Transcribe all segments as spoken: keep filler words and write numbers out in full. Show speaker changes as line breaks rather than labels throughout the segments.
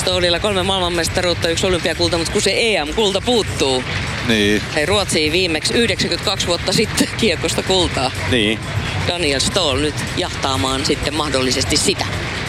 Stoolilla kolme maailmanmestaruutta, yksi olympiakulta, mutta kun se E M-kulta puuttuu.
Niin.
Hei, Ruotsiin viimeksi yhdeksänkymmentäkaksi vuotta sitten kiekosta kultaa.
Niin.
Daniel Ståhl nyt jahtaamaan sitten mahdollisesti sitä.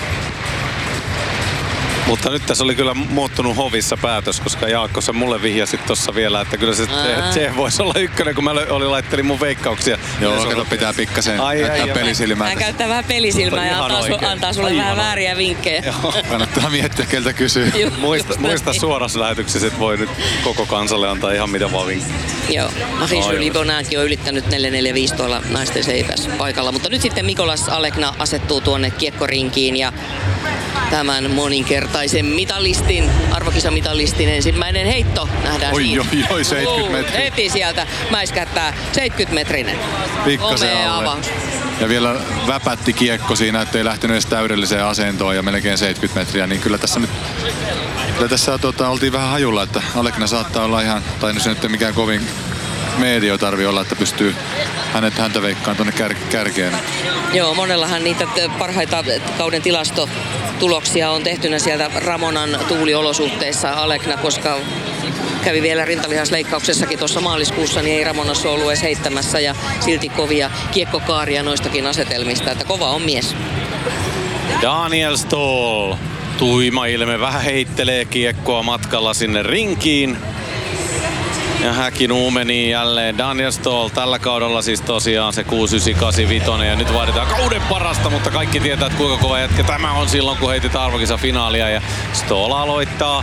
Mutta nyt tässä oli kyllä muuttunut hovissa päätös, koska Jaakko se mulle vihjasi tuossa vielä, että kyllä se se voisi olla ykkönen, kun mä oli laittelin mun veikkauksia.
Joo, kato, pitää pikkasen ai, käyttää ai, pelisilmää.
Hän käyttää vähän pelisilmää ja antaa, su, antaa sulle aivan vähän vääriä vinkkejä.
Joo. Kannattaa miettiä, keltä kysyy.
Juh,
muista muista suorassa lähetyksessä, että voi nyt koko kansalle antaa ihan mitä vaan vinkkejä.
Joo, Marie-Julie Bonankin on ylittänyt neljä neljä viisi tuolla naisten seipäs paikalla. Mutta nyt sitten Mikolas Alekna asettuu tuonne kiekkorinkiin ja tämän moninkertaisen mitalistin, arvokisamitalistin ensimmäinen heitto nähdään
oi,
siinä.
Oi, oi, seitsemänkymmentä metriä.
Heti sieltä mäiskättää seitsemänkymmentä metrinen.
Pikkasen alle.
Avaus.
Ja vielä väpätti kiekko siinä, ettei lähtenyt edes täydelliseen asentoon ja melkein seitsemänkymmentä metriä. Niin kyllä tässä nyt kyllä tässä tota, oltiin vähän hajulla, että Alekna saattaa olla ihan, tai nyt se nyt ei mikään kovin medio tarvii olla, että pystyy hänet häntä veikkaan tuonne kär, kärkeen.
Joo, monellahan niitä parhaita kauden tilastotuloksia on tehtynä sieltä Ramonan tuuliolosuhteissa Alekna, koska kävi vielä rintalihasleikkauksessakin tuossa maaliskuussa, niin ei Ramonassa ollut edes heittämässä ja silti kovia kiekkokaaria noistakin asetelmista, että kova on mies.
Daniel Ståhl, tuima ilme, vähän heittelee kiekkoa matkalla sinne rinkiin. Ja Häkin uumeni jälleen. Daniel Ståhl tällä kaudella siis tosiaan se kuusi yhdeksän kahdeksan viisi ja nyt vaaditaan kauden parasta, mutta kaikki tietää, että kuinka kova jätkä tämä on silloin, kun heitetään arvokisafinaalia. Ja Ståhl aloittaa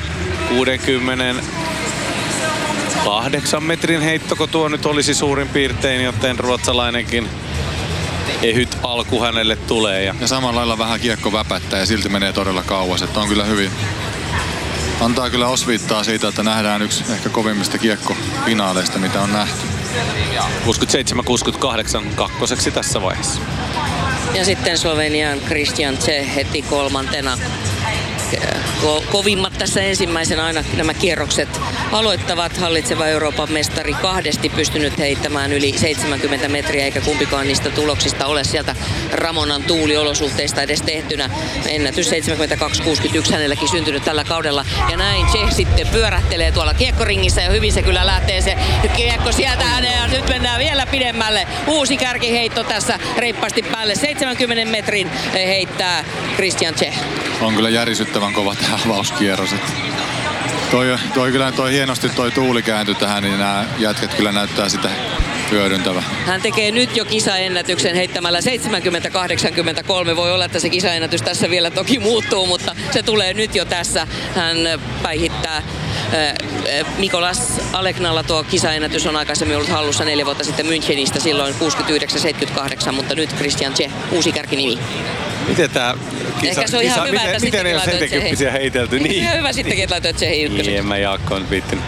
kuusikymmentäkahdeksan metrin heittoko tuo nyt olisi suurin piirtein, joten ruotsalainenkin ehyt alku hänelle tulee. Ja,
ja samalla lailla vähän kiekko väpättää ja silti menee todella kauas, että on kyllä hyvin. Antaa kyllä osviittaa siitä, että nähdään yksi ehkä kovimmista kiekkofinaaleista, mitä on nähty.
kuusikymmentäseitsemän kuusikymmentäkahdeksan kakkoseksi tässä vaiheessa.
Ja sitten Slovenian Christian Tse heti kolmantena. Ko- kovimmat tässä ensimmäisen aina nämä kierrokset aloittavat. Hallitseva Euroopan mestari kahdesti pystynyt heittämään yli seitsemänkymmentä metriä, eikä kumpikaan niistä tuloksista ole sieltä Ramonan tuuliolosuhteista edes tehtynä. Ennätys seitsemänkymmentäkaksi kuusikymmentäyksi hänelläkin syntynyt tällä kaudella. Ja näin Tse sitten pyörähtelee tuolla kiekkoringissä ja hyvin se kyllä lähtee se kiekko sieltä häneen. Ja nyt mennään vielä pidemmälle. Uusi kärkiheitto tässä reippaasti päälle. seitsemänkymmenen metrin heittää Christian Tse.
On kyllä järisyttävän kova tämä avauskierros. Toi, toi kyllä toi hienosti toi tuuli kääntyi tähän, niin nämä jätket kyllä näyttää sitä hyödyntävä.
Hän tekee nyt jo kisaennätyksen heittämällä seitsemänkymmentä kahdeksankymmentäkolme. Voi olla, että se kisaennätys tässä vielä toki muuttuu, mutta se tulee nyt jo tässä. Hän päihittää Mikolas Aleknalla tuo kisaennätys on aikaisemmin ollut hallussa neljä vuotta sitten Münchenistä, silloin kuusikymmentäyhdeksän seitsemänkymmentäkahdeksan, mutta nyt Christian Tse, uusi kärkinimi.
Miten tää kisa,
ehkä se on ihan
kisa,
hyvä,
miten,
että
miten ei ole seitsemänkymmentä heitelty? Niin.
Ihan hyvä sittenkin, että laitoit Tsehin ykköseksi.
Niin, en mä Jaakko on viittinyt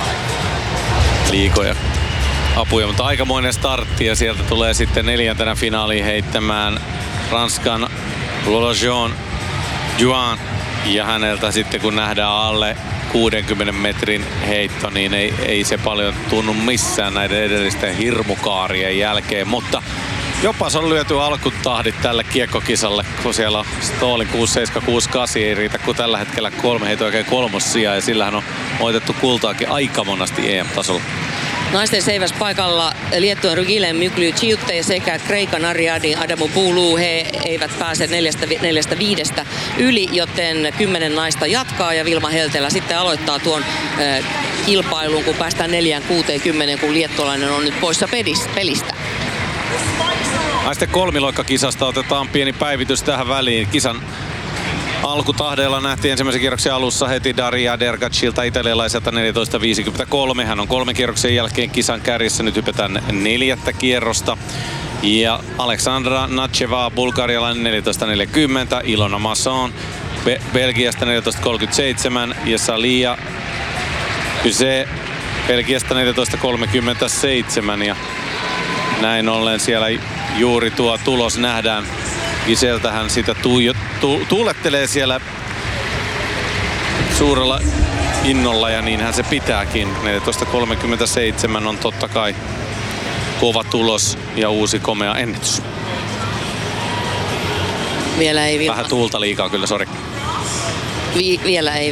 liikoja apuja, mutta aikamoinen startti ja sieltä tulee sitten neljäntenä finaaliin heittämään Ranskan Lolojean Juan ja häneltä sitten kun nähdään alle kuudenkymmenen metrin heitto, niin ei, ei se paljon tunnu missään näiden edellisten hirmukaarien jälkeen, mutta jopa se on lyöty alkutahdit tälle kiekkokisalle, kun siellä on Ståhlin kuusi seitsemän kuusi kahdeksan ei riitä, kun tällä hetkellä kolme heitä oikein kolmossija ja sillähän on voitettu kultaakin aika monasti E M-tasolla.
Naisten seiväs paikalla Liettuan Rugile Mykly-Chiutte sekä Kreikan Ariadi Adamopoulou. He eivät pääse neljästä, neljästä viidestä yli, joten kymmenen naista jatkaa ja Vilma Heltelä sitten aloittaa tuon äh, kilpailun, kun päästään neljään kuuteenkymmeneen, kun liettualainen on nyt poissa pelistä.
Naisten kolmiloikkakisasta otetaan pieni päivitys tähän väliin. Kisan alkutahdeella nähtiin ensimmäisen kierroksen alussa heti Daria Dergacilta italialaiselta neljätoista viisikymmentäkolme. Hän on kolmen kierroksen jälkeen kisan kärjessä. Nyt hypätään neljättä kierrosta. Ja Aleksandra Nacheva, bulgarialainen neljätoista neljäkymmentä. Ilona Masson Be- Belgiasta neljätoista kolmekymmentäseitsemän. Ja Salia Kyse Belgiasta neljätoista kolmekymmentäseitsemän. Ja näin ollen siellä juuri tuo tulos nähdään. Giseltähän sitä tuijo, tu, tuulettelee siellä suurella innolla ja niinhän se pitääkin. neljätoista kolmekymmentäseitsemän on totta kai kova tulos ja uusi komea ennätys.
Vielä ei Vilma.
Vähän tuulta liikaa kyllä, sori.
Vi, vielä ei